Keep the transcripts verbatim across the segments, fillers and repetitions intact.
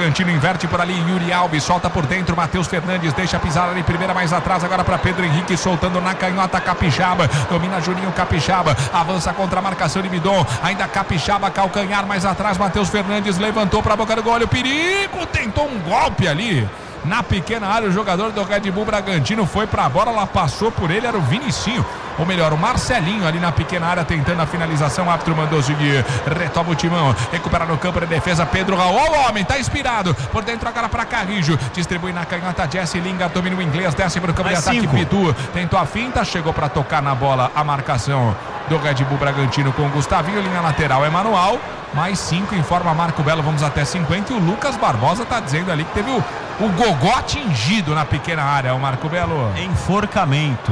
Bragantino, inverte por ali, Yuri Alves, solta por dentro, Matheus Fernandes, deixa pisar ali, primeira mais atrás, agora para Pedro Henrique, soltando na canhota, Capixaba, domina Juninho Capixaba, avança contra a marcação de Bidon, ainda Capixaba, calcanhar mais atrás, Matheus Fernandes levantou para a boca do gol, olha o perigo, tentou um golpe ali na pequena área, o jogador do Red Bull Bragantino foi pra bola, ela passou por ele, era o Vinicinho, ou melhor, o Marcelinho ali na pequena área tentando a finalização, o árbitro mandou seguir, retoma o timão, recupera no campo de defesa, Pedro Raul, o homem, tá inspirado, por dentro agora pra Carrijo, distribui na canhota, Jesse Lingard, domina o inglês, desce pro campo de ataque, Pitu, tentou a finta, chegou pra tocar na bola, a marcação do Red Bull Bragantino com o Gustavinho, linha lateral é manual, mais cinco, informa Marco Belo, vamos até cinquenta, e o Lucas Barbosa tá dizendo ali que teve o, o gogó atingido na pequena área, o Marco Belo. Enforcamento.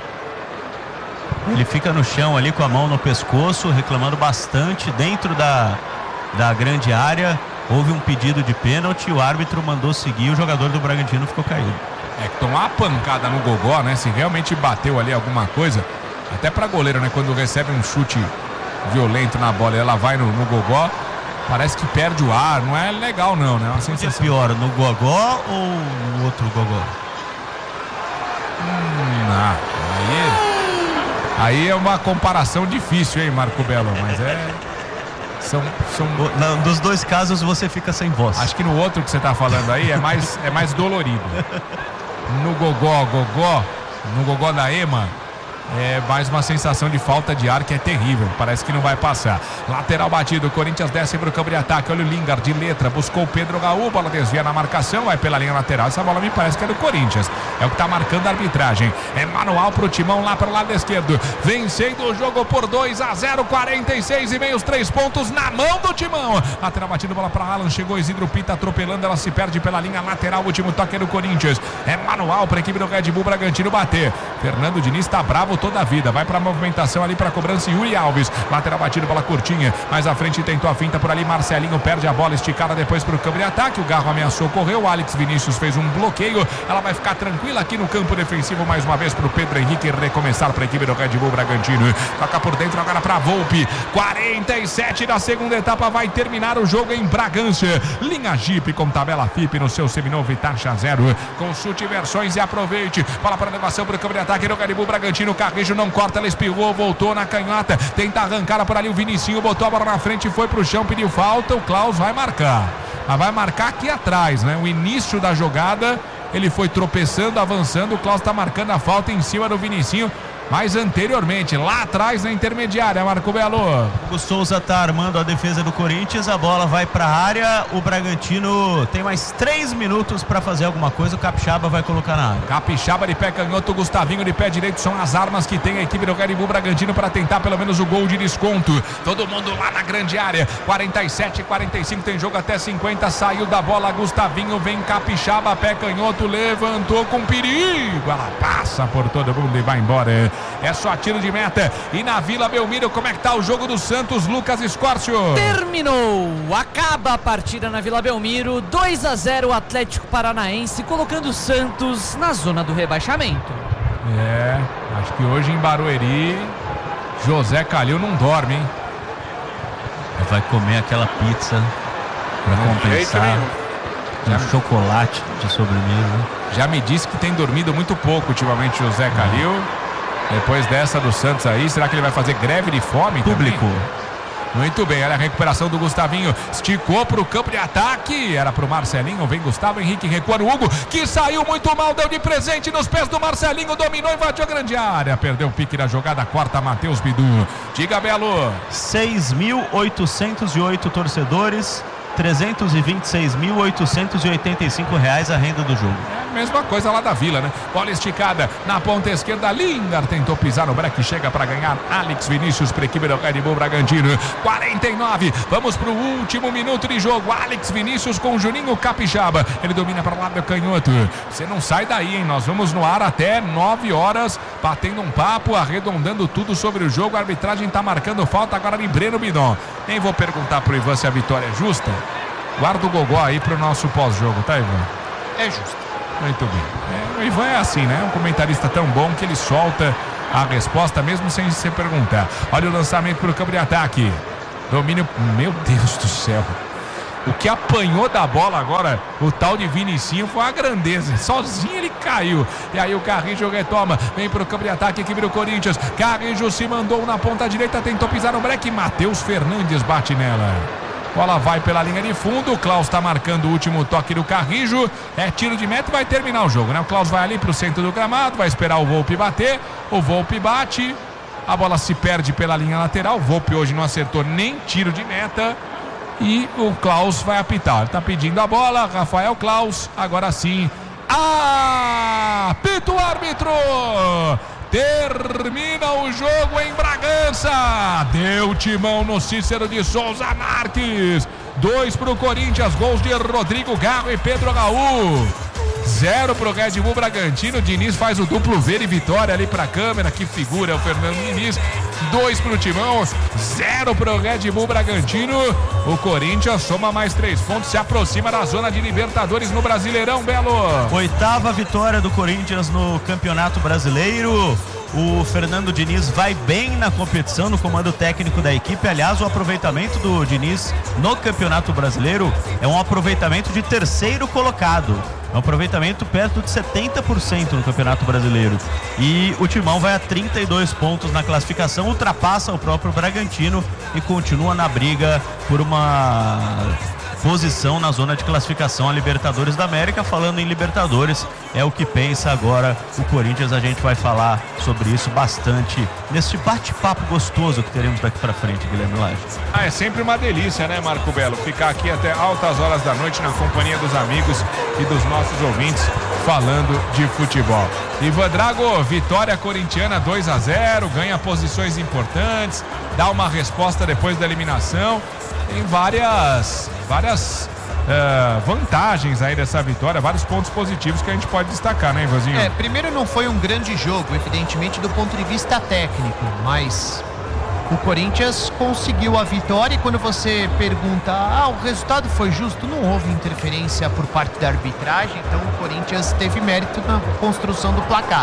Ele fica no chão ali com a mão no pescoço, reclamando bastante dentro da, da grande área, houve um pedido de pênalti, o árbitro mandou seguir, o jogador do Bragantino ficou caído. É que tomar uma pancada no gogó, né, se realmente bateu ali alguma coisa, até pra goleiro, né, quando recebe um chute violento na bola e ela vai no, no gogó, parece que perde o ar, não é legal não, né? Uma sensação. É pior, no gogó ou no outro gogó? Hum, não, aí, aí é uma comparação difícil, hein, Marco Belo, mas é... São, são... Não, dos dois casos você fica sem voz. Acho que no outro que você tá falando aí é mais, é mais dolorido. No gogó, gogó, no gogó da Ema, é mais uma sensação de falta de ar que é terrível, parece que não vai passar. Lateral batido, o Corinthians desce para o campo de ataque, olha o Lingard de letra, buscou o Pedro Raul, bola desvia na marcação, vai pela linha lateral, essa bola me parece que é do Corinthians, é o que está marcando a arbitragem, é manual para o Timão lá para o lado esquerdo, vencendo o jogo por dois a zero, quarenta e seis e meio, os três pontos na mão do Timão. Lateral batido, bola para Alan, chegou Isidro Pita atropelando, ela se perde pela linha lateral, o último toque é do Corinthians, é manual para a equipe do Red Bull Bragantino bater. Fernando Diniz está bravo toda a vida, vai para a movimentação ali para a cobrança, Yuri Alves, lateral batido, bola curtinha, mais à frente tentou a finta por ali, Marcelinho perde a bola, esticada depois para o campo de ataque, o Garro ameaçou, correu, o Alex Vinícius fez um bloqueio, ela vai ficar tranquila aqui no campo defensivo mais uma vez para o Pedro Henrique recomeçar para a equipe do Red Bull Bragantino, toca por dentro agora para a Volpe, quarenta e sete da segunda etapa, vai terminar o jogo em Bragança, linha Jeep com tabela F I P no seu seminovo e taxa zero, consulte versões e aproveite, bola para elevação para o campo de ataque do Red Bull Bragantino, Carrijo não corta, ela espirrou, voltou na canhota, tenta arrancar por ali o Vinicinho, botou a bola na frente, foi pro chão, pediu falta, o Klaus vai marcar, mas vai marcar aqui atrás, né? O início da jogada, ele foi tropeçando, avançando, o Klaus tá marcando a falta em cima do Vinicinho, mas anteriormente, lá atrás na intermediária, Marco Belo. O Souza tá armando a defesa do Corinthians, a bola vai para a área, o Bragantino tem mais três minutos para fazer alguma coisa, o Capixaba vai colocar na área. Capixaba de pé canhoto, Gustavinho de pé direito, são as armas que tem a equipe do Red Bull Bragantino para tentar pelo menos o gol de desconto. Todo mundo lá na grande área, quarenta e sete, quarenta e cinco, tem jogo até cinquenta, saiu da bola, Gustavinho, vem Capixaba, pé canhoto, levantou com perigo, ela passa por todo mundo e vai embora. É só tiro de meta. E na Vila Belmiro, como é que tá o jogo do Santos, Lucas Escórcio? Terminou, acaba a partida na Vila Belmiro, dois a zero o Atlético Paranaense, colocando o Santos na zona do rebaixamento. É, acho que hoje em Barueri José Calil não dorme, hein? Vai comer aquela pizza para compensar um chocolate de sobremesa. Já me disse que tem dormido muito pouco ultimamente José Calil. Depois dessa do Santos aí, será que ele vai fazer greve de fome? Público. Também? Muito bem, olha a recuperação do Gustavinho, esticou para o campo de ataque, era para o Marcelinho, vem Gustavo Henrique, recua no Hugo, que saiu muito mal, deu de presente nos pés do Marcelinho, dominou e invadiu a grande área, perdeu o pique da jogada, quarta, Matheus Bidu. Diga, Belo. seis mil oitocentos e oito torcedores, trezentos e vinte e seis mil oitocentos e oitenta e cinco reais a renda do jogo. É a mesma coisa lá da Vila, né? Bola esticada na ponta esquerda, Lingard tentou pisar no breque, chega para ganhar Alex Vinícius para a equipe do Red Bull Bragantino, quarenta e nove, vamos para o último minuto de jogo, Alex Vinícius com Juninho Capixaba, ele domina para o lado do canhoto, você não sai daí, hein? Nós vamos no ar até nove horas, batendo um papo, arredondando tudo sobre o jogo, a arbitragem está marcando falta agora de Breno Bidon, nem vou perguntar para o Ivan se a vitória é justa, guarda o gogó aí para o nosso pós-jogo, tá, Ivan? É justo. Muito bem. É, o Ivan é assim, né? É um comentarista tão bom que ele solta a resposta mesmo sem se perguntar. Olha o lançamento para o campo de ataque. Domínio, meu Deus do céu. O que apanhou da bola agora, o tal de Vinicinho, foi uma grandeza. Sozinho ele caiu. E aí o Carrijo retoma. Vem pro campo de ataque, equipe do Corinthians. Carrijo se mandou na ponta direita, tentou pisar no breque. Matheus Fernandes bate nela. Bola vai pela linha de fundo. O Klaus está marcando o último toque do Carrijo. É tiro de meta e vai terminar o jogo, né? O Klaus vai ali pro centro do gramado, vai esperar o Volpi bater. O Volpi bate. A bola se perde pela linha lateral. O Volpi hoje não acertou nem tiro de meta. E o Klaus vai apitar. Ele tá pedindo a bola. Rafael Klaus. Agora sim. Apita o árbitro. Termina o jogo em Bragança. Deu timão no Cícero de Souza Marques. Dois pro Corinthians. Gols de Rodrigo Garro e Pedro Raul. Zero pro Red Bull Bragantino. Diniz faz o duplo ver e vitória ali pra câmera. Que figura é o Fernando Diniz. Dois pro Timão. Zero pro Red Bull Bragantino. O Corinthians soma mais três pontos. Se aproxima da zona de Libertadores no Brasileirão, Belo. Oitava vitória do Corinthians no Campeonato Brasileiro. O Fernando Diniz vai bem na competição, no comando técnico da equipe. Aliás, o aproveitamento do Diniz no Campeonato Brasileiro é um aproveitamento de terceiro colocado. É um aproveitamento perto de setenta por cento no Campeonato Brasileiro. E o Timão vai a trinta e dois pontos na classificação, ultrapassa o próprio Bragantino e continua na briga por uma posição na zona de classificação a Libertadores da América. Falando em Libertadores, é o que pensa agora o Corinthians. A gente vai falar sobre isso bastante nesse bate-papo gostoso que teremos daqui pra frente, Guilherme Lage. Ah, é sempre uma delícia, né, Marco Belo? Ficar aqui até altas horas da noite na companhia dos amigos e dos nossos ouvintes falando de futebol. Ivan Drago, vitória corintiana dois a zero, ganha posições importantes, dá uma resposta depois da eliminação. Tem várias, várias uh, vantagens aí dessa vitória, vários pontos positivos que a gente pode destacar, né, Ivanzinho? É, primeiro não foi um grande jogo, evidentemente, do ponto de vista técnico, mas o Corinthians conseguiu a vitória. E quando você pergunta, ah, o resultado foi justo, não houve interferência por parte da arbitragem, então o Corinthians teve mérito na construção do placar.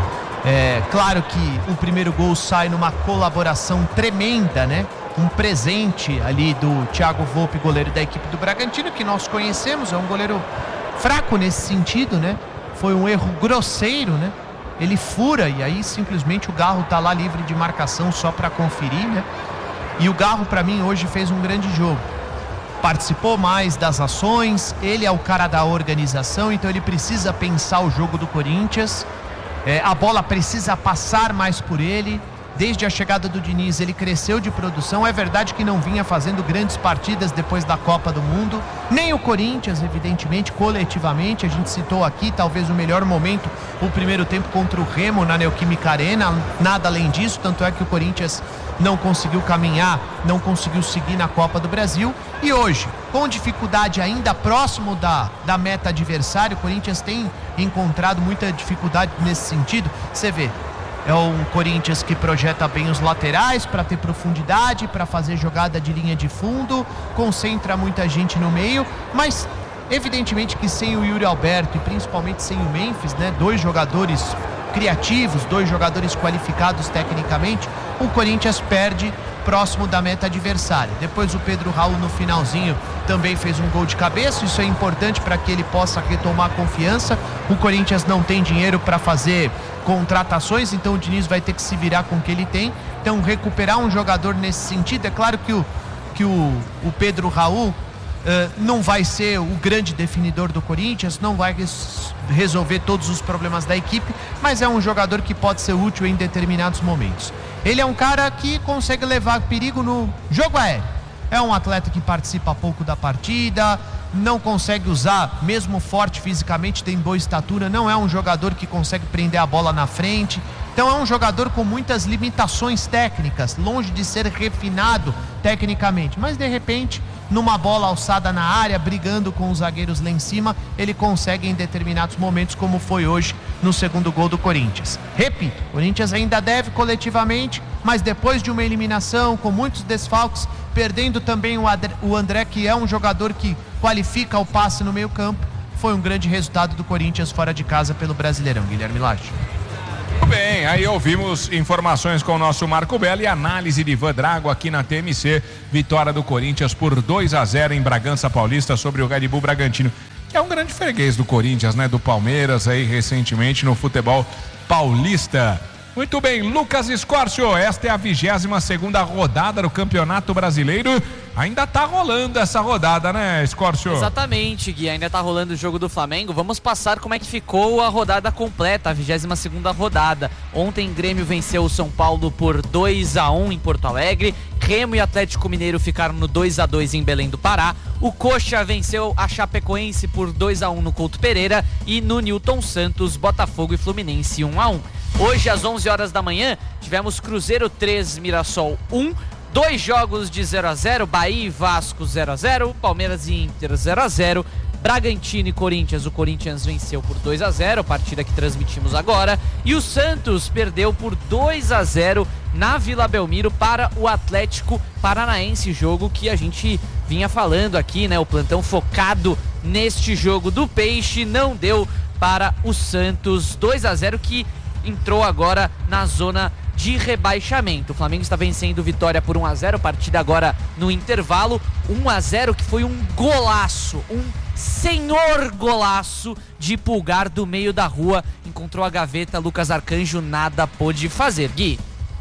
É claro que o primeiro gol sai numa colaboração tremenda, né? Um presente ali do Thiago Volpi, goleiro da equipe do Bragantino, que nós conhecemos, é um goleiro fraco nesse sentido, né? Foi um erro grosseiro, né? Ele fura e aí simplesmente o Garro tá lá livre de marcação só para conferir, né? E o Garro, para mim, hoje fez um grande jogo. Participou mais das ações, ele é o cara da organização, então ele precisa pensar o jogo do Corinthians. É, a bola precisa passar mais por ele. Desde a chegada do Diniz, ele cresceu de produção. É verdade que não vinha fazendo grandes partidas depois da Copa do Mundo. Nem o Corinthians, evidentemente, coletivamente. A gente citou aqui, talvez o melhor momento, o primeiro tempo contra o Remo na Neoquímica Arena. Nada além disso, tanto é que o Corinthians não conseguiu caminhar, não conseguiu seguir na Copa do Brasil. E hoje, com dificuldade ainda próximo da, da meta adversária, o Corinthians tem encontrado muita dificuldade nesse sentido. Você vê, é um Corinthians que projeta bem os laterais para ter profundidade, para fazer jogada de linha de fundo, concentra muita gente no meio, mas evidentemente que sem o Yuri Alberto e principalmente sem o Memphis, né, dois jogadores criativos, dois jogadores qualificados tecnicamente, o Corinthians perde próximo da meta adversária. Depois o Pedro Raul no finalzinho também fez um gol de cabeça, isso é importante para que ele possa retomar a confiança. O Corinthians não tem dinheiro para fazer contratações, então o Diniz vai ter que se virar com o que ele tem. Então recuperar um jogador nesse sentido, é claro que o, que o, o Pedro Raul uh, não vai ser o grande definidor do Corinthians, não vai res, resolver todos os problemas da equipe, mas é um jogador que pode ser útil em determinados momentos. Ele é um cara que consegue levar perigo no jogo aéreo. É um atleta que participa pouco da partida, não consegue usar, mesmo forte fisicamente, tem boa estatura, não é um jogador que consegue prender a bola na frente. Então é um jogador com muitas limitações técnicas, longe de ser refinado tecnicamente, mas de repente, numa bola alçada na área, brigando com os zagueiros lá em cima, ele consegue em determinados momentos, como foi hoje no segundo gol do Corinthians. Repito, o Corinthians ainda deve coletivamente, mas depois de uma eliminação, com muitos desfalques, perdendo também o André, o André, que é um jogador que qualifica o passe no meio campo, foi um grande resultado do Corinthians fora de casa pelo Brasileirão. Guilherme Lage. bem, aí ouvimos informações com o nosso Marco Belo e análise de Ivan Drago aqui na T M C. Vitória do Corinthians por dois a zero em Bragança Paulista sobre o Red Bull Bragantino, que é um grande freguês do Corinthians, né? Do Palmeiras aí recentemente no futebol paulista. Muito bem, Lucas Escórcio, esta é a vigésima segunda rodada do Campeonato Brasileiro. Ainda tá rolando essa rodada, né, Escórcio? Exatamente, Gui, ainda tá rolando o jogo do Flamengo. Vamos passar como é que ficou a rodada completa, a vigésima segunda rodada. Ontem Grêmio venceu o São Paulo por dois a um em Porto Alegre. Remo e Atlético Mineiro ficaram no dois a dois em Belém do Pará. O Coxa venceu a Chapecoense por dois a um no Couto Pereira. E no Newton Santos, Botafogo e Fluminense um a um. Hoje, às onze horas da manhã, tivemos Cruzeiro três, Mirassol um. Dois jogos de zero a zero, Bahia e Vasco zero a zero, Palmeiras e Inter zero a zero, Bragantino e Corinthians, o Corinthians venceu por dois a zero, partida que transmitimos agora, e o Santos perdeu por dois a zero na Vila Belmiro para o Atlético Paranaense, jogo que a gente vinha falando aqui, né? O plantão focado neste jogo do Peixe não deu para o Santos, dois a zero, que entrou agora na zona de rebaixamento. O Flamengo está vencendo Vitória por um a zero, partida agora no intervalo, um a zero, que foi um golaço, um senhor golaço de Pulgar do meio da rua, encontrou a gaveta, Lucas Arcanjo nada pôde fazer. Gui.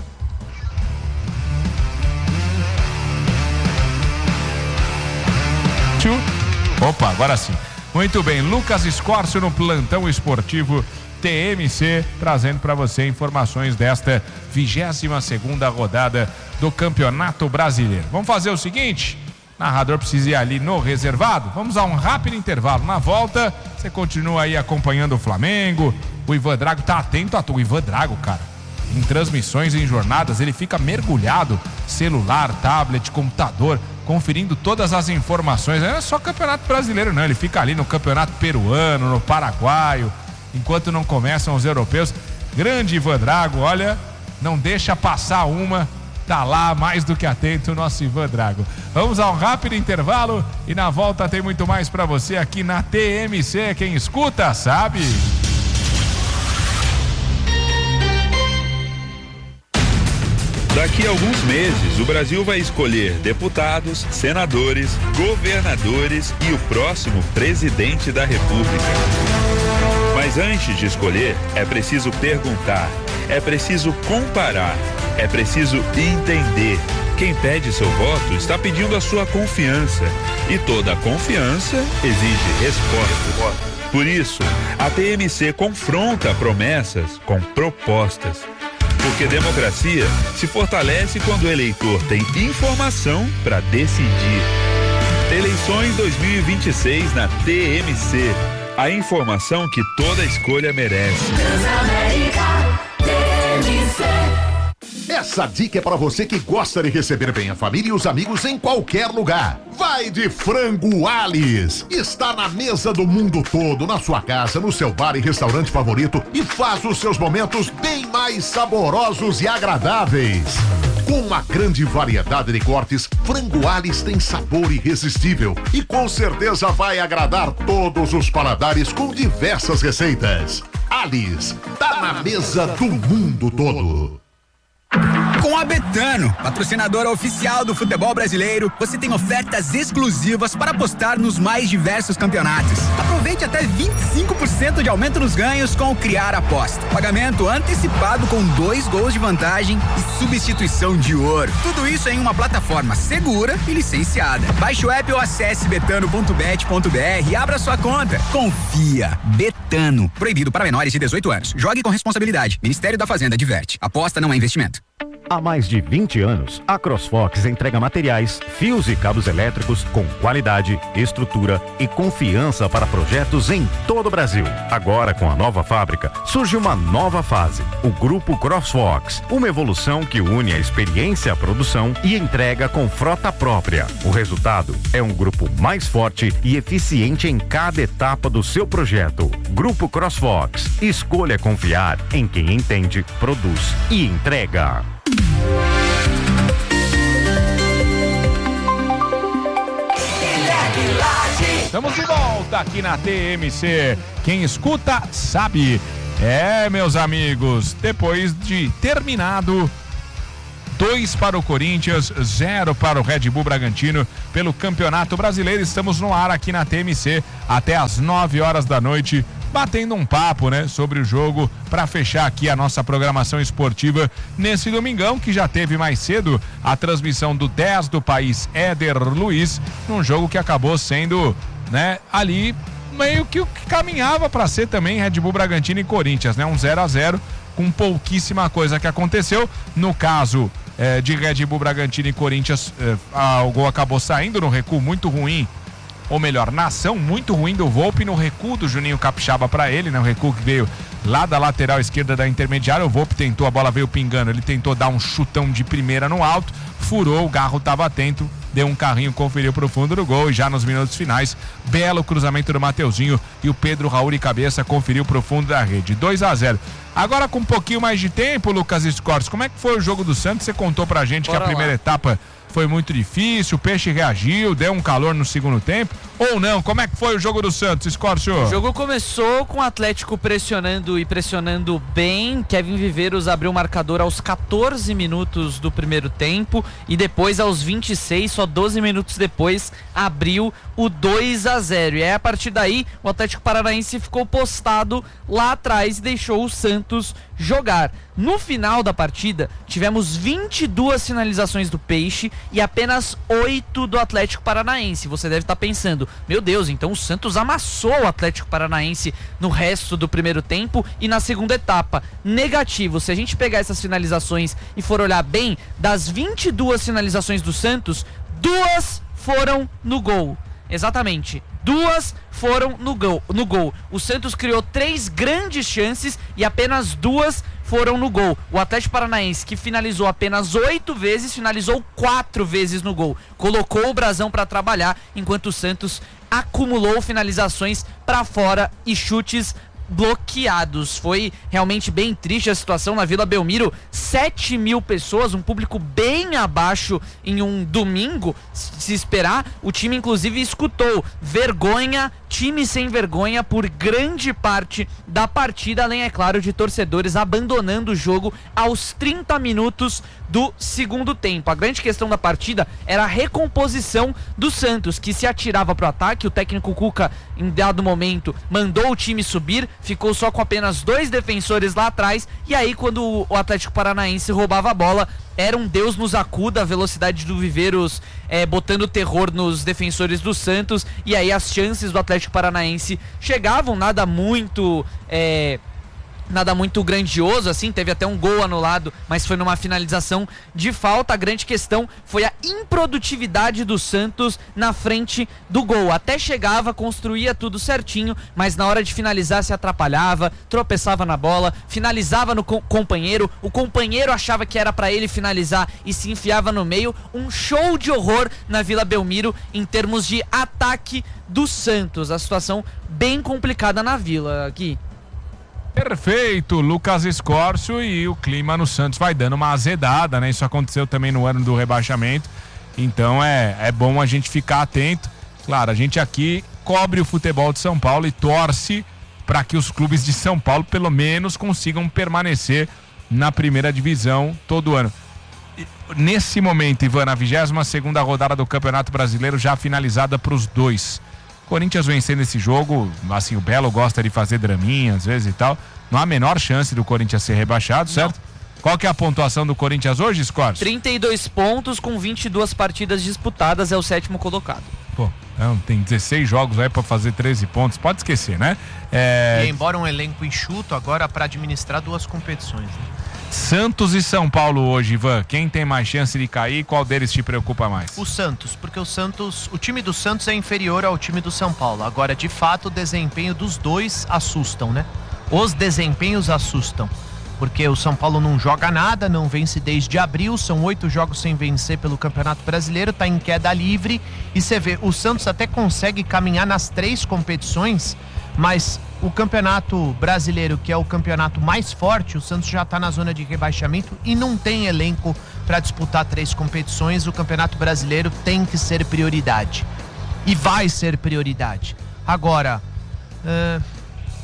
Opa, agora sim. Muito bem, Lucas Escórcio no plantão esportivo T M C, trazendo para você informações desta vigésima segunda rodada do Campeonato Brasileiro. Vamos fazer o seguinte, o narrador precisa ir ali no reservado, vamos a um rápido intervalo. Na volta, você continua aí acompanhando o Flamengo, o Ivan Drago tá atento a tudo. O Ivan Drago, cara, em transmissões, em jornadas, ele fica mergulhado, celular, tablet, computador, conferindo todas as informações. Não é só Campeonato Brasileiro não, ele fica ali no Campeonato Peruano, no Paraguaio, enquanto não começam os europeus. Grande Ivan Drago, olha, não deixa passar uma, tá lá mais do que atento o nosso Ivan Drago. Vamos a um rápido intervalo e na volta tem muito mais pra você aqui na T M C. Quem escuta sabe. Daqui a alguns meses, o Brasil vai escolher deputados, senadores, governadores e o próximo presidente da República. Mas antes de escolher, é preciso perguntar, é preciso comparar, é preciso entender. Quem pede seu voto está pedindo a sua confiança. E toda confiança exige resposta. Por isso, a T M C confronta promessas com propostas. Porque democracia se fortalece quando o eleitor tem informação para decidir. Eleições dois mil e vinte e seis na T M C. A informação que toda escolha merece. Transamérica, T M C. Essa dica é para você que gosta de receber bem a família e os amigos em qualquer lugar. Vai de Frango Alice. Está na mesa do mundo todo, na sua casa, no seu bar e restaurante favorito e faz os seus momentos bem mais saborosos e agradáveis. Com uma grande variedade de cortes, Frango Alice tem sabor irresistível e com certeza vai agradar todos os paladares com diversas receitas. Alice, tá na mesa do mundo todo. Com a Betano, patrocinadora oficial do futebol brasileiro, você tem ofertas exclusivas para apostar nos mais diversos campeonatos. Aproveite até vinte e cinco por cento de aumento nos ganhos com o Criar Aposta. Pagamento antecipado com dois gols de vantagem e substituição de ouro. Tudo isso em uma plataforma segura e licenciada. Baixe o app ou acesse betano ponto bet ponto br e abra sua conta. Confia. Betano. Proibido para menores de dezoito anos. Jogue com responsabilidade. Ministério da Fazenda adverte. Aposta não é investimento. Há mais de vinte anos, a CrossFox entrega materiais, fios e cabos elétricos com qualidade, estrutura e confiança para projetos em todo o Brasil. Agora, com a nova fábrica, surge uma nova fase, o Grupo CrossFox, uma evolução que une a experiência à produção e entrega com frota própria. O resultado é um grupo mais forte e eficiente em cada etapa do seu projeto. Grupo CrossFox, escolha confiar em quem entende, produz e entrega. Estamos de volta aqui na T M C. Quem escuta sabe. É, meus amigos, depois de terminado, dois para o Corinthians, zero para o Red Bull Bragantino pelo Campeonato Brasileiro. Estamos no ar aqui na T M C até às nove horas da noite, batendo um papo, né, sobre o jogo para fechar aqui a nossa programação esportiva nesse domingão, que já teve mais cedo a transmissão do dez do país Éder Luiz, num jogo que acabou sendo, né, ali meio que o que caminhava para ser também Red Bull Bragantino e Corinthians, né, um zero a zero com pouquíssima coisa que aconteceu. No caso eh, de Red Bull Bragantino e Corinthians, eh, ah, o gol acabou saindo no recuo muito ruim, ou melhor, na ação muito ruim do Volpi, no recuo do Juninho Capixaba para ele, né? O recuo que veio lá da lateral esquerda da intermediária. O Volpi tentou, a bola veio pingando, ele tentou dar um chutão de primeira no alto, furou, o Garro estava atento, deu um carrinho, conferiu pro fundo do gol, e já nos minutos finais, belo cruzamento do Mateuzinho e o Pedro Raul de cabeça conferiu pro fundo da rede, dois a zero. Agora com um pouquinho mais de tempo, Lucas Escorce, como é que foi o jogo do Santos? Você contou pra gente Bora que a primeira lá. etapa foi muito difícil, o Peixe reagiu, deu um calor no segundo tempo, ou não? Como é que foi o jogo do Santos, Escorcio? O jogo começou com o Atlético pressionando e pressionando bem. Kevin Viveiros abriu o marcador aos quatorze minutos do primeiro tempo e depois aos vinte e seis, só doze minutos depois, abriu o dois a zero. E aí, a partir daí, o Atlético Paranaense ficou postado lá atrás e deixou o Santos jogar. No final da partida, tivemos vinte e duas finalizações do Peixe e apenas oito do Atlético Paranaense. Você deve estar pensando, meu Deus, então o Santos amassou o Atlético Paranaense no resto do primeiro tempo e na segunda etapa. Negativo. Se a gente pegar essas finalizações e for olhar bem, das vinte e duas finalizações do Santos, duas foram no gol. Exatamente, duas foram no gol, no gol. O Santos criou três grandes chances e apenas duas foram no gol. O Atlético Paranaense, que finalizou apenas oito vezes, finalizou quatro vezes no gol. Colocou o brasão para trabalhar, enquanto o Santos acumulou finalizações para fora e chutes bloqueados. Foi realmente bem triste a situação na Vila Belmiro. Sete mil pessoas, um público bem abaixo em um domingo, se esperar. O time inclusive escutou vergonha, time sem vergonha por grande parte da partida, além, é claro, de torcedores abandonando o jogo aos trinta minutos do segundo tempo. A grande questão da partida era a recomposição do Santos, que se atirava para o ataque. O técnico Cuca, em dado momento, mandou o time subir, ficou só com apenas dois defensores lá atrás, e aí quando o Atlético Paranaense roubava a bola, era um Deus nos acuda, a velocidade do Viveiros é, botando terror nos defensores do Santos, e aí as chances do Atlético Paranaense chegavam, nada muito... É, nada muito grandioso, assim, teve até um gol anulado, mas foi numa finalização de falta. A grande questão foi a improdutividade do Santos na frente do gol. Até chegava, construía tudo certinho, mas na hora de finalizar se atrapalhava, tropeçava na bola, finalizava no co- companheiro, o companheiro achava que era pra ele finalizar e se enfiava no meio. Um show de horror na Vila Belmiro em termos de ataque do Santos. A situação bem complicada na Vila aqui. Perfeito, Lucas Escorcio, e o clima no Santos vai dando uma azedada, né? Isso aconteceu também no ano do rebaixamento, então é, é bom a gente ficar atento. Claro, a gente aqui cobre o futebol de São Paulo e torce para que os clubes de São Paulo pelo menos consigam permanecer na primeira divisão todo ano. E, nesse momento, Ivan, a vigésima segunda rodada do Campeonato Brasileiro já finalizada para os dois. Corinthians vencendo esse jogo, assim, o Belo gosta de fazer draminha às vezes e tal, não há a menor chance do Corinthians ser rebaixado, certo? Não. Qual que é a pontuação do Corinthians hoje, Scorce? trinta e dois pontos com vinte e duas partidas disputadas, é o sétimo colocado. Pô, não, tem dezesseis jogos aí pra fazer treze pontos, pode esquecer, né? É... E embora um elenco enxuto, agora para administrar duas competições, né? Santos e São Paulo hoje, Ivan, quem tem mais chance de cair, qual deles te preocupa mais? O Santos, porque o Santos, o time do Santos é inferior ao time do São Paulo. Agora, de fato, o desempenho dos dois assustam, né? Os desempenhos assustam, porque o São Paulo não joga nada, não vence desde abril, são oito jogos sem vencer pelo Campeonato Brasileiro, tá em queda livre, e você vê, o Santos até consegue caminhar nas três competições, mas o Campeonato Brasileiro, que é o campeonato mais forte, o Santos já está na zona de rebaixamento e não tem elenco para disputar três competições. O Campeonato Brasileiro tem que ser prioridade e vai ser prioridade. Agora, uh,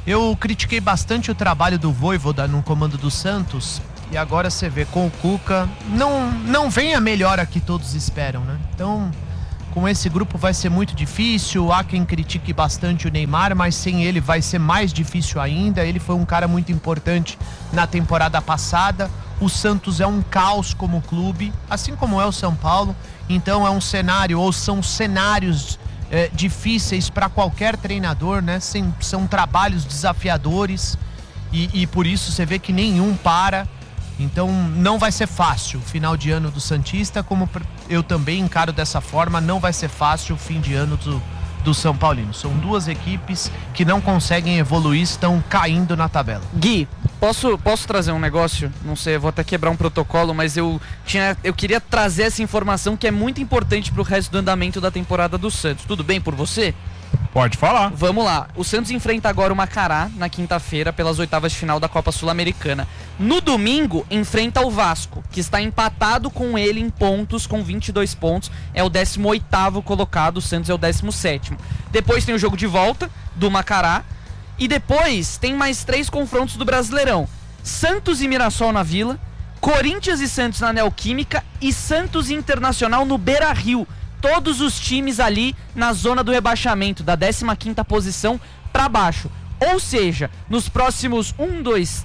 Eu critiquei bastante o trabalho do Vojvoda no comando do Santos e agora você vê com o Cuca, não, não vem a melhora que todos esperam, né? Então, com esse grupo vai ser muito difícil, há quem critique bastante o Neymar, mas sem ele vai ser mais difícil ainda. Ele foi um cara muito importante na temporada passada. O Santos é um caos como clube, assim como é o São Paulo. Então é um cenário, ou são cenários é, difíceis para qualquer treinador, né? Sem, são trabalhos desafiadores e, e por isso você vê que nenhum para. Então não vai ser fácil o final de ano do Santista, como eu também encaro dessa forma, não vai ser fácil o fim de ano do, do São Paulino. São duas equipes que não conseguem evoluir, estão caindo na tabela. Gui, posso, posso trazer um negócio? Não sei, eu vou até quebrar um protocolo, mas eu, tinha, eu queria trazer essa informação que é muito importante para o resto do andamento da temporada do Santos. Tudo bem por você? Pode falar. Vamos lá. O Santos enfrenta agora o Macará na quinta-feira pelas oitavas de final da Copa Sul-Americana. No domingo, enfrenta o Vasco, que está empatado com ele em pontos, com vinte e dois pontos. É o décimo oitavo colocado, o Santos é o décimo sétimo. Depois tem o jogo de volta do Macará. E depois tem mais três confrontos do Brasileirão. Santos e Mirassol na Vila, Corinthians e Santos na Neoquímica e Santos e Internacional no Beira-Rio. Todos os times ali na zona do rebaixamento, da décima quinta posição para baixo. Ou seja, nos próximos um, dois,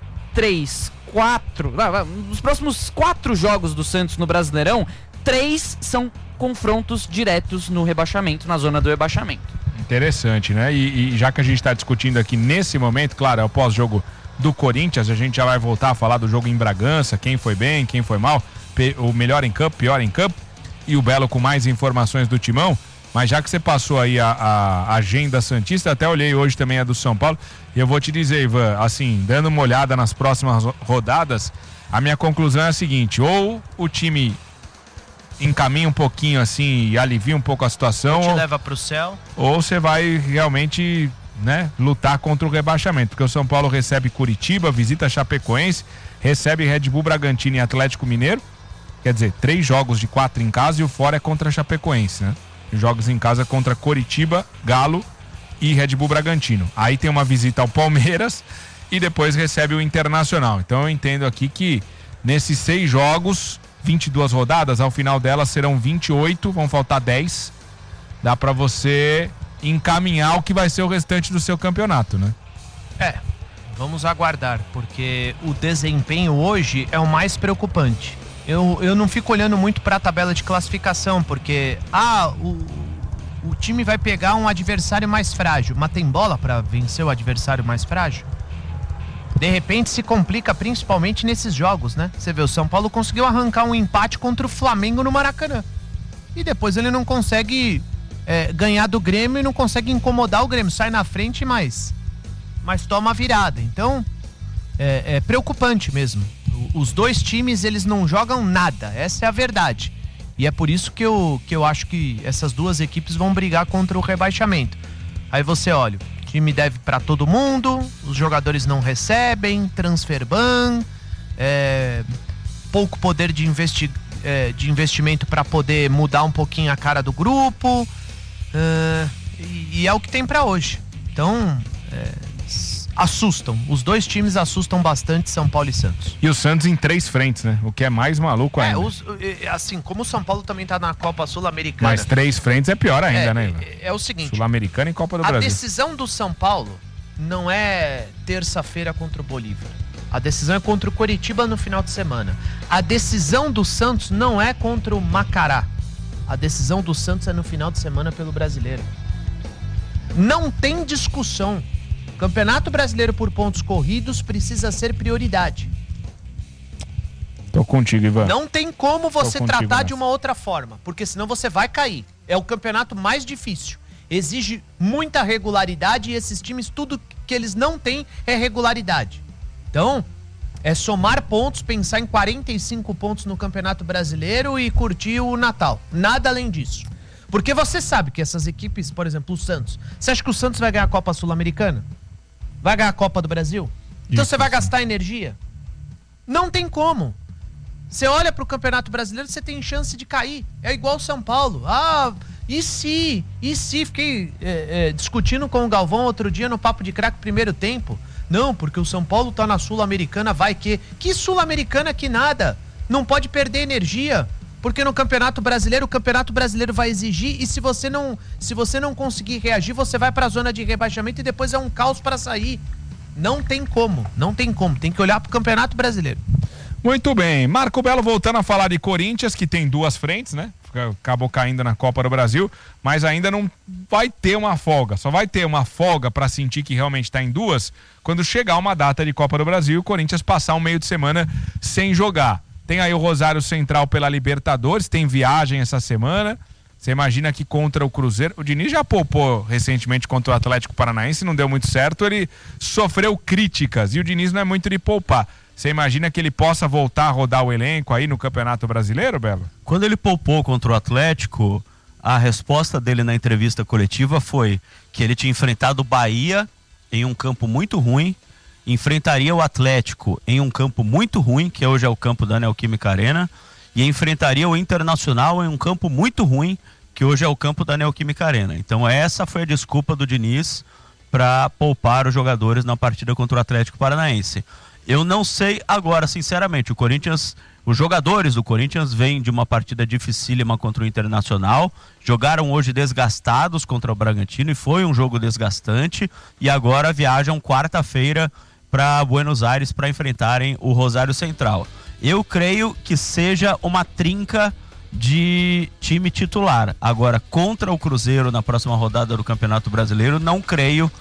três, quatro... Nos próximos quatro jogos do Santos no Brasileirão, três são confrontos diretos no rebaixamento, na zona do rebaixamento. Interessante, né? E, e já que a gente está discutindo aqui nesse momento, claro, é o pós-jogo do Corinthians, a gente já vai voltar a falar do jogo em Bragança, quem foi bem, quem foi mal, o melhor em campo, pior em campo. E o Belo com mais informações do Timão, mas já que você passou aí a, a agenda santista, até olhei hoje também a do São Paulo, e eu vou te dizer, Ivan, assim, dando uma olhada nas próximas rodadas, a minha conclusão é a seguinte: ou o time encaminha um pouquinho assim e alivia um pouco a situação, te ou, leva pro céu, ou você vai realmente, né, lutar contra o rebaixamento, porque o São Paulo recebe Curitiba, visita Chapecoense, recebe Red Bull Bragantino e Atlético Mineiro. Quer dizer, três jogos de quatro em casa e o fora é contra a Chapecoense, né? Jogos em casa contra Coritiba, Galo e Red Bull Bragantino. Aí tem uma visita ao Palmeiras e depois recebe o Internacional. Então eu entendo aqui que nesses seis jogos, vinte e duas rodadas, ao final delas serão vinte e oito, vão faltar dez. Dá pra você encaminhar o que vai ser o restante do seu campeonato, né? É, vamos aguardar, porque o desempenho hoje é o mais preocupante. Eu, eu não fico olhando muito para a tabela de classificação, porque ah, o, o time vai pegar um adversário mais frágil, mas tem bola para vencer o adversário mais frágil? De repente se complica principalmente nesses jogos, né? Você vê, o São Paulo conseguiu arrancar um empate contra o Flamengo no Maracanã. E depois ele não consegue é, ganhar do Grêmio e não consegue incomodar o Grêmio. Sai na frente, mas, mas toma a virada. Então, é, é preocupante mesmo. Os dois times, eles não jogam nada, essa é a verdade. E é por isso que eu, que eu acho que essas duas equipes vão brigar contra o rebaixamento. Aí você olha, o time deve para todo mundo, os jogadores não recebem, transfer ban, é, pouco poder de, investi, é, de investimento para poder mudar um pouquinho a cara do grupo, é, e, e é o que tem para hoje. Então, é, assustam, os dois times assustam bastante, São Paulo e Santos. E o Santos em três frentes, né? O que é mais maluco ainda. É, os, assim, como o São Paulo também tá na Copa Sul-Americana. Mas três frentes é pior ainda, é, né? É, é o seguinte: Sul-Americana e Copa do a Brasil. A decisão do São Paulo não é terça-feira contra o Bolívar. A decisão é contra o Coritiba no final de semana. A decisão do Santos não é contra o Macará. A decisão do Santos é no final de semana pelo Brasileiro. Não tem discussão. Campeonato Brasileiro por pontos corridos precisa ser prioridade. Tô contigo, Ivan. Não tem como você contigo, tratar nessa. de uma outra forma, porque senão você vai cair. É o campeonato mais difícil. Exige muita regularidade e esses times, tudo que eles não têm é regularidade. Então, é somar pontos, pensar em quarenta e cinco pontos no Campeonato Brasileiro e curtir o Natal. Nada além disso. Porque você sabe que essas equipes, por exemplo, o Santos, você acha que o Santos vai ganhar a Copa Sul-Americana? Vai ganhar a Copa do Brasil? Então você vai gastar energia? Não tem como. Você olha pro Campeonato Brasileiro, você tem chance de cair. É igual o São Paulo. Ah, E se, e se, fiquei é, é, discutindo com o Galvão outro dia no Papo de Craque primeiro tempo. Não, porque o São Paulo tá na Sul-Americana, vai que... Que Sul-Americana que nada? Não pode perder energia, porque no Campeonato Brasileiro, o Campeonato Brasileiro vai exigir, e se você não, se você não conseguir reagir, você vai pra zona de rebaixamento e depois é um caos para sair. Não tem como, não tem como, tem que olhar pro Campeonato Brasileiro. Muito bem, Marco Belo voltando a falar de Corinthians, que tem duas frentes, né? Acabou caindo na Copa do Brasil, mas ainda não vai ter uma folga, só vai ter uma folga para sentir que realmente está em duas quando chegar uma data de Copa do Brasil e o Corinthians passar um meio de semana sem jogar. Tem aí o Rosário Central pela Libertadores, tem viagem essa semana. Você imagina que contra o Cruzeiro, o Diniz já poupou recentemente contra o Atlético Paranaense, não deu muito certo, ele sofreu críticas e o Diniz não é muito de poupar. Você imagina que ele possa voltar a rodar o elenco aí no Campeonato Brasileiro, Belo? Quando ele poupou contra o Atlético, a resposta dele na entrevista coletiva foi que ele tinha enfrentado o Bahia em um campo muito ruim, enfrentaria o Atlético em um campo muito ruim, que hoje é o campo da Neoquímica Arena, e enfrentaria o Internacional em um campo muito ruim, que hoje é o campo da Neoquímica Arena. Então essa foi a desculpa do Diniz para poupar os jogadores na partida contra o Atlético Paranaense. Eu não sei agora, sinceramente, o Corinthians, os jogadores do Corinthians vêm de uma partida dificílima contra o Internacional, jogaram hoje desgastados contra o Bragantino e foi um jogo desgastante, e agora viajam quarta-feira para Buenos Aires para enfrentarem o Rosário Central. Eu creio que seja uma trinca de time titular. Agora, contra o Cruzeiro na próxima rodada do Campeonato Brasileiro, não creio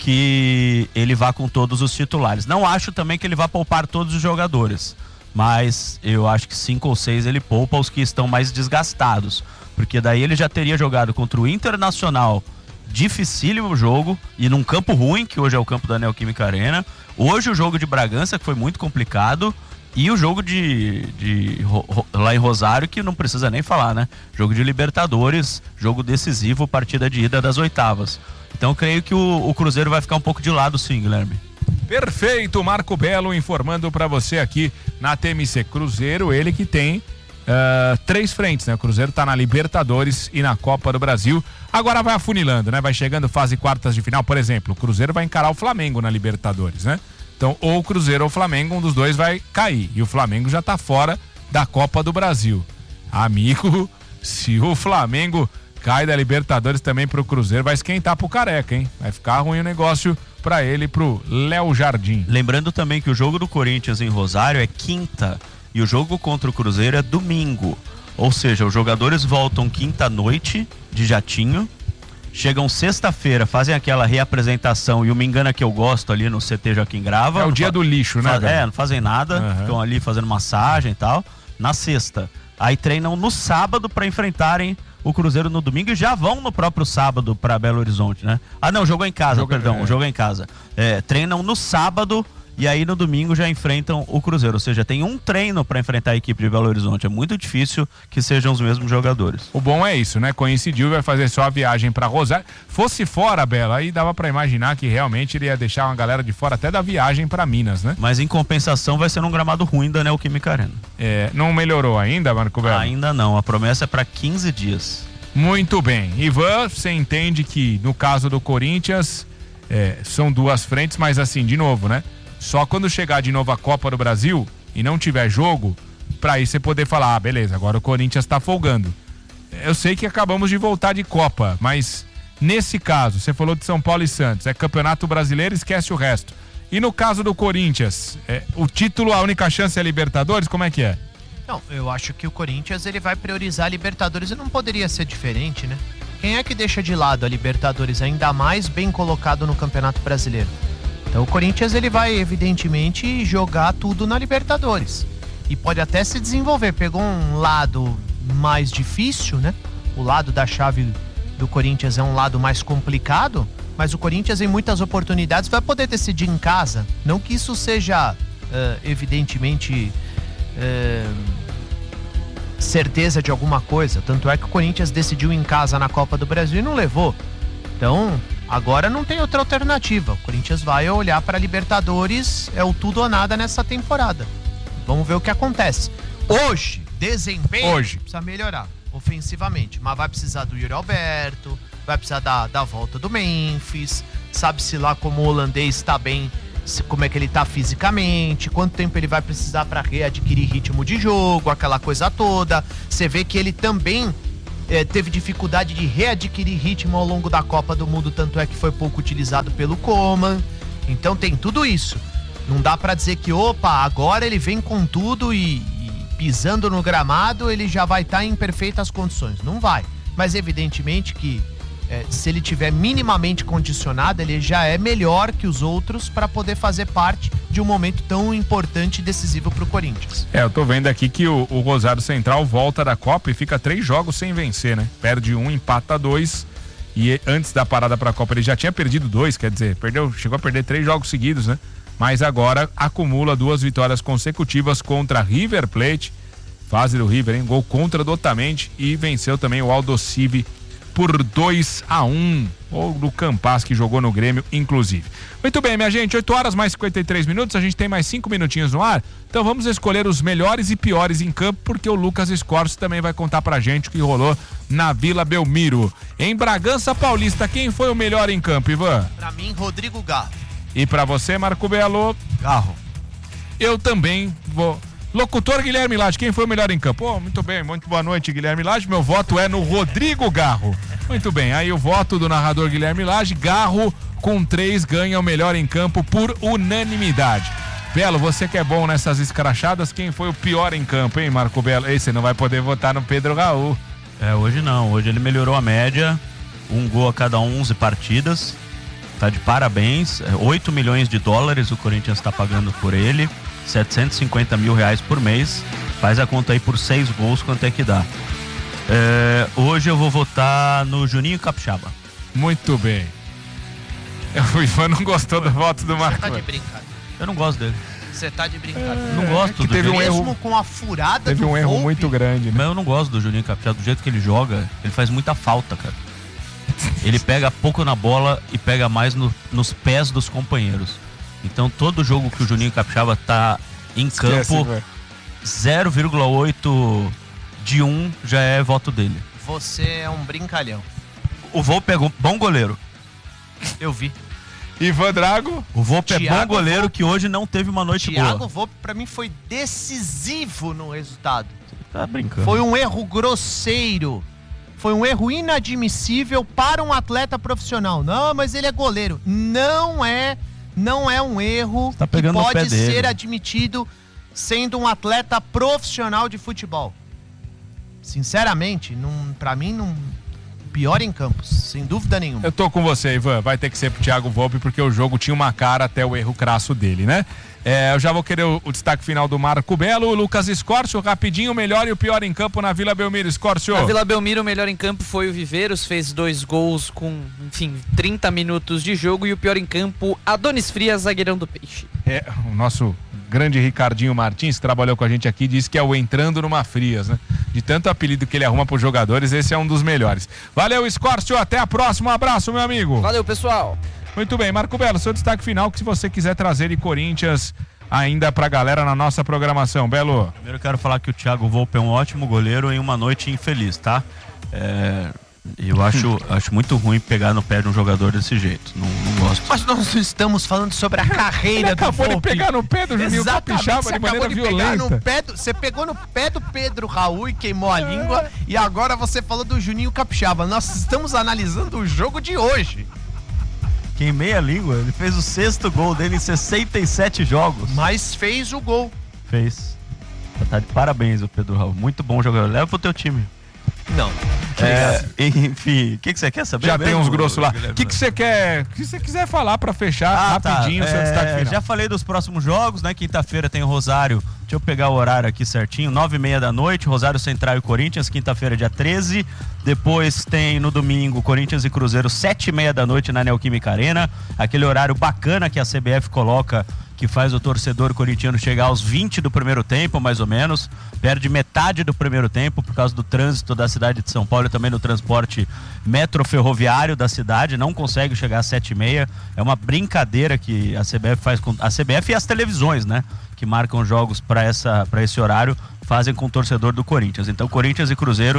que ele vá com todos os titulares. Não acho também que ele vá poupar todos os jogadores, mas eu acho que cinco ou seis ele poupa os que estão mais desgastados, porque daí ele já teria jogado contra o Internacional, dificílimo jogo, e num campo ruim, que hoje é o campo da Neoquímica Arena. Hoje o jogo de Bragança, que foi muito complicado, e o jogo de, de lá em Rosário, que não precisa nem falar, né? Jogo de Libertadores, jogo decisivo, partida de ida das oitavas. Então eu creio que o, o Cruzeiro vai ficar um pouco de lado, sim, Guilherme. Perfeito, Marco Belo informando para você aqui na T M C. Cruzeiro, ele que tem uh, três frentes, né? O Cruzeiro tá na Libertadores e na Copa do Brasil. Agora vai afunilando, né? Vai chegando fase quartas de final, por exemplo. O Cruzeiro vai encarar o Flamengo na Libertadores, né? Então, ou o Cruzeiro ou o Flamengo, um dos dois vai cair. E o Flamengo já tá fora da Copa do Brasil. Amigo, se o Flamengo cai da Libertadores também pro Cruzeiro, vai esquentar pro Careca, hein? Vai ficar ruim o negócio pra ele, pro Léo Jardim. Lembrando também que o jogo do Corinthians em Rosário é quinta e o jogo contra o Cruzeiro é domingo. Ou seja, os jogadores voltam quinta-noite de jatinho, chegam sexta-feira, fazem aquela reapresentação e o Me Engana Que Eu Gosto ali no C T Joaquim Grava. É o dia do lixo, né? Faz, é, não fazem nada, uhum. Ficam ali fazendo massagem e tal. Na sexta. Aí treinam no sábado para enfrentarem o Cruzeiro no domingo e já vão no próprio sábado para Belo Horizonte, né? Ah, não, jogou em casa, jogo, perdão, é. jogou em casa. É, treinam no sábado e aí no domingo já enfrentam o Cruzeiro, ou seja, tem um treino para enfrentar a equipe de Belo Horizonte. É muito difícil que sejam os mesmos jogadores. O bom é isso, né? Coincidiu e vai fazer só a viagem para Rosário. Fosse fora, Bela, aí dava para imaginar que realmente ele ia deixar uma galera de fora até da viagem para Minas, né? Mas em compensação vai ser num gramado ruim da Neoquímica Arena. É, não melhorou ainda, Marco Belo? Ainda não, a promessa é para quinze dias. Muito bem. Ivan, você entende que no caso do Corinthians é, são duas frentes, mas assim, de novo, né? Só quando chegar de novo a Copa do Brasil e não tiver jogo, pra aí você poder falar, ah, beleza, agora o Corinthians tá folgando. Eu sei que acabamos de voltar de Copa, mas nesse caso, você falou de São Paulo e Santos, é Campeonato Brasileiro, esquece o resto. E no caso do Corinthians, é, o título, a única chance é Libertadores, como é que é? Não, eu acho que o Corinthians ele vai priorizar a Libertadores e não poderia ser diferente, né? Quem é que deixa de lado a Libertadores, ainda mais bem colocado no Campeonato Brasileiro? Então o Corinthians ele vai evidentemente jogar tudo na Libertadores e pode até se desenvolver. Pegou um lado mais difícil, né? O lado da chave do Corinthians é um lado mais complicado, mas o Corinthians em muitas oportunidades vai poder decidir em casa. Não que isso seja uh, evidentemente uh, certeza de alguma coisa. Tanto é que o Corinthians decidiu em casa na Copa do Brasil e não levou. Então agora não tem outra alternativa. O Corinthians vai olhar para a Libertadores, é o tudo ou nada nessa temporada. Vamos ver o que acontece. Hoje, desempenho Hoje. precisa melhorar. ofensivamente, mas vai precisar do Yuri Alberto, vai precisar da, da volta do Memphis, sabe-se lá como o holandês está bem, se, como é que ele tá fisicamente, quanto tempo ele vai precisar para readquirir ritmo de jogo, aquela coisa toda. Você vê que ele também é, teve dificuldade de readquirir ritmo ao longo da Copa do Mundo, tanto é que foi pouco utilizado pelo Coman. Então tem tudo isso. Não dá pra dizer que, opa, agora ele vem com tudo e, e pisando no gramado ele já vai estar tá em perfeitas condições. Não vai. Mas evidentemente que é, se ele tiver minimamente condicionado, ele já é melhor que os outros para poder fazer parte de um momento tão importante e decisivo pro Corinthians. É, eu tô vendo aqui que o, o Rosário Central volta da Copa e fica três jogos sem vencer, né? Perde um, empata dois. E antes da parada pra Copa ele já tinha perdido dois, quer dizer, perdeu, chegou a perder três jogos seguidos, né? Mas agora acumula duas vitórias consecutivas contra River Plate, fase do River, hein? Gol contra do Otamendi, e venceu também o Aldosivi por dois a um, ou do Campas, que jogou no Grêmio, inclusive. Muito bem, minha gente, oito horas mais cinquenta e três minutos, a gente tem mais cinco minutinhos no ar, então vamos escolher os melhores e piores em campo, porque o Lucas Scorsi também vai contar pra gente o que rolou na Vila Belmiro. Em Bragança Paulista, quem foi o melhor em campo, Ivan? Pra mim, Rodrigo Garro. E pra você, Marco Belo? Garro. Eu também vou. Locutor Guilherme Lage, quem foi o melhor em campo? Oh, muito bem, muito boa noite, Guilherme Lage. Meu voto é no Rodrigo Garro. Muito bem, aí o voto do narrador Guilherme Lage. Garro, com três, ganha o melhor em campo por unanimidade. Belo, você que é bom nessas escrachadas, quem foi o pior em campo, hein, Marco Belo? Ei, você não vai poder votar no Pedro Raul. É, hoje não, hoje ele melhorou a média, um gol a cada onze partidas. Tá de parabéns, oito milhões de dólares o Corinthians está pagando por ele, setecentos e cinquenta mil reais por mês, faz a conta aí por seis gols, quanto é que dá. É, hoje eu vou votar no Juninho Capixaba. Muito bem. O Ivan não gostou do voto do Marco. Você tá de brincadeira. Eu não gosto dele. Você tá de brincadeira. É, não gosto que do teve um Juninho. erro, mesmo com a furada teve do um erro Volpe, muito grande, né? Mas eu não gosto do Juninho Capixaba, do jeito que ele joga, ele faz muita falta, cara. Ele pega pouco na bola e pega mais no, nos pés dos companheiros. Então todo jogo que o Juninho Capixaba tá em Esquece, campo, véio. zero vírgula oito de um já é voto dele. Você é um brincalhão. O Volpe é go- bom goleiro. Eu vi. Ivan Drago. O Volpe é bom Thiago goleiro Volpe. que hoje não teve uma noite Thiago boa. Volpe pra mim foi decisivo no resultado. Tá brincando. Foi um erro grosseiro. Foi um erro inadmissível para um atleta profissional. Não, mas ele é goleiro. Não é, não é um erro Tá que pegando no pé pode dele. ser admitido sendo um atleta profissional de futebol. Sinceramente, não, pra mim, não, pior em campos, sem dúvida nenhuma. Eu tô com você, Ivan. Vai ter que ser pro Thiago Volpe, porque o jogo tinha uma cara até o erro crasso dele, né? É, eu já vou querer o, o destaque final do Marco Belo. O Lucas Scorcio, rapidinho, o melhor e o pior em campo na Vila Belmiro. Scorcio. Na Vila Belmiro, o melhor em campo foi o Viveiros, fez dois gols com, enfim, trinta minutos de jogo. E o pior em campo, Adonis Frias, zagueirão do Peixe. É, o nosso grande Ricardinho Martins, que trabalhou com a gente aqui, disse que é o entrando numa Frias, né? De tanto apelido que ele arruma pros jogadores, esse é um dos melhores. Valeu, Scorcio, até a próxima. Um abraço, meu amigo. Valeu, pessoal. Muito bem, Marco Belo, seu destaque final, que se você quiser trazer de Corinthians ainda pra galera na nossa programação. Belo. Primeiro eu quero falar que o Thiago Volpe é um ótimo goleiro em uma noite infeliz, tá? É, eu acho, acho muito ruim pegar no pé de um jogador desse jeito. Não, não gosto. Mas nós não estamos falando sobre a carreira Ele do acabou de Volpe. pegar no pé do Juninho Exatamente, Capixaba você de maneira acabou de pegar violenta. no pé do, você pegou no pé do Pedro Raul e queimou a língua, e agora você falou do Juninho Capixaba. Nós estamos analisando o jogo de hoje. Queimei a língua, ele fez o sexto gol dele em sessenta e sete jogos. Mas fez o gol. Fez. Tá de parabéns o Pedro Raul, muito bom jogador. Leva pro teu time. Não. É, enfim, o que, que você quer saber? Já mesmo, tem uns grossos lá. O Guilherme? que que você quer? O que você quiser falar pra fechar Ah, tá. rapidinho o seu É, destaque final? já falei dos próximos jogos, né? Quinta-feira tem o Rosário. Deixa eu pegar o horário aqui certinho. Nove e meia da noite, Rosário Central e Corinthians, quinta-feira, dia treze. Depois tem no domingo, Corinthians e Cruzeiro, sete e meia da noite na Neoquímica Arena. Aquele horário bacana que a C B F coloca, que faz o torcedor corintiano chegar aos vinte do primeiro tempo, mais ou menos. Perde metade do primeiro tempo por causa do trânsito da cidade de São Paulo e também no transporte metroferroviário da cidade. Não consegue chegar às sete e meia. É uma brincadeira que a C B F faz com... A C B F e as televisões, né? Que marcam jogos para essa, para esse horário, fazem com o torcedor do Corinthians. Então, Corinthians e Cruzeiro,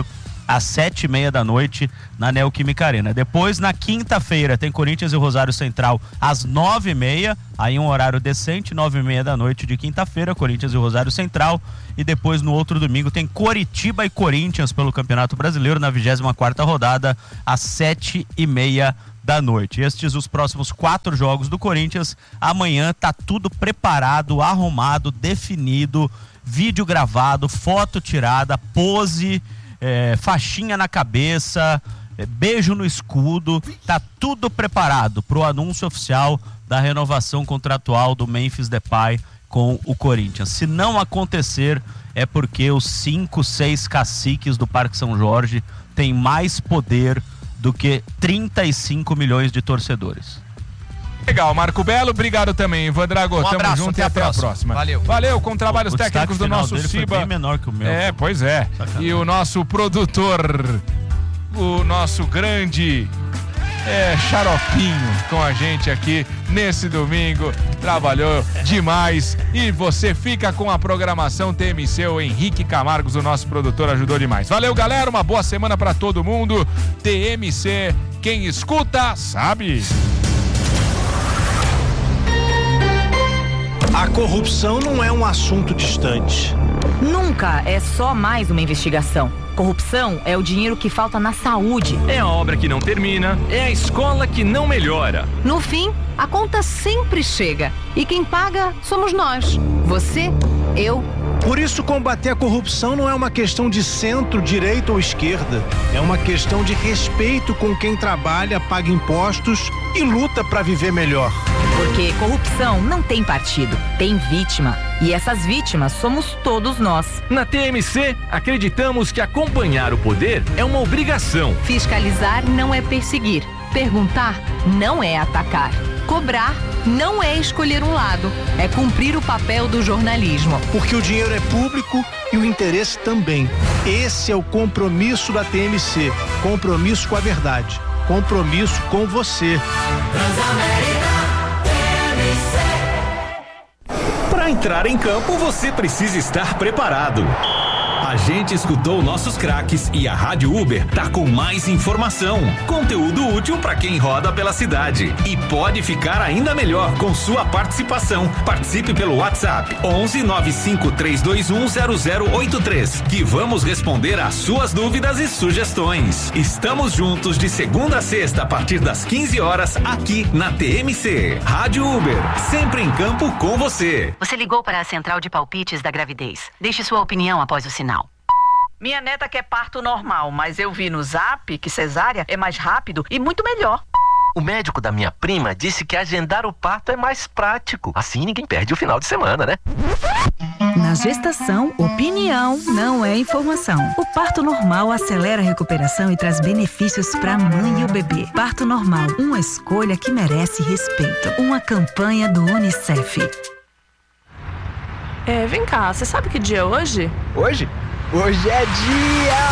às sete e meia da noite na Neoquímica Arena. Depois, na quinta-feira, tem Corinthians e Rosário Central às nove e meia, aí um horário decente, nove e meia da noite de quinta-feira, Corinthians e Rosário Central. E depois, no outro domingo, tem Coritiba e Corinthians pelo Campeonato Brasileiro na vigésima quarta rodada, às sete e meia da noite. Estes os próximos quatro jogos do Corinthians. Amanhã tá tudo preparado, arrumado, definido, vídeo gravado, foto tirada, pose, é, faixinha na cabeça, é, beijo no escudo. Tá tudo preparado pro anúncio oficial da renovação contratual do Memphis Depay com o Corinthians. Se não acontecer, é porque os cinco, seis caciques do Parque São Jorge têm mais poder do que trinta e cinco milhões de torcedores. Legal, Marco Belo, obrigado também, Ivan Drago. Um Tamo abraço, junto até e a até a próxima. próxima. Valeu. Valeu, com trabalhos O técnicos do destaque nosso final dele foi Ciba. bem menor que o meu. É, pois é. Sacanagem. E o nosso produtor, o nosso grande é, Xaropinho, com a gente aqui nesse domingo. Trabalhou demais. E você fica com a programação T M C. O Henrique Camargos, o nosso produtor, ajudou demais. Valeu, galera. Uma boa semana pra todo mundo. T M C, quem escuta, sabe. A corrupção não é um assunto distante. Nunca é só mais uma investigação. Corrupção é o dinheiro que falta na saúde. É a obra que não termina, é a escola que não melhora. No fim, a conta sempre chega. E quem paga somos nós. Você, eu. Por isso, combater a corrupção não é uma questão de centro, direita ou esquerda. É uma questão de respeito com quem trabalha, paga impostos e luta para viver melhor. Porque corrupção não tem partido, tem vítima. E essas vítimas somos todos nós. Na T M C, acreditamos que acompanhar o poder é uma obrigação. Fiscalizar não é perseguir. Perguntar não é atacar. Cobrar não é escolher um lado, é cumprir o papel do jornalismo. Porque o dinheiro é público e o interesse também. Esse é o compromisso da T M C. Compromisso com a verdade. Compromisso com você. Para entrar em campo, você precisa estar preparado. A gente escutou nossos craques e a Rádio Uber tá com mais informação, conteúdo útil para quem roda pela cidade e pode ficar ainda melhor com sua participação. Participe pelo WhatsApp onze nove cinco três dois um zero zero oito três, que vamos responder às suas dúvidas e sugestões. Estamos juntos de segunda a sexta a partir das quinze horas aqui na T M C. Rádio Uber, sempre em campo com você. Você ligou para a central de palpites da gravidez. Deixe sua opinião após o sinal. Minha neta quer parto normal, mas eu vi no Zap que cesárea é mais rápido e muito melhor. O médico da minha prima disse que agendar o parto é mais prático. Assim ninguém perde o final de semana, né? Na gestação, opinião não é informação. O parto normal acelera a recuperação e traz benefícios para a mãe e o bebê. Parto normal, uma escolha que merece respeito. Uma campanha do Unicef. É, vem cá, você sabe que dia é hoje? Hoje? Hoje é dia